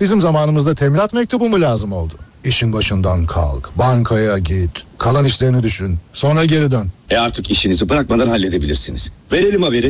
Bizim zamanımızda teminat mektubu mu lazım oldu? İşin başından kalk, bankaya git, kalan işlerini düşün, sonra geri dön. Artık işinizi bırakmadan halledebilirsiniz. Verelim haberi.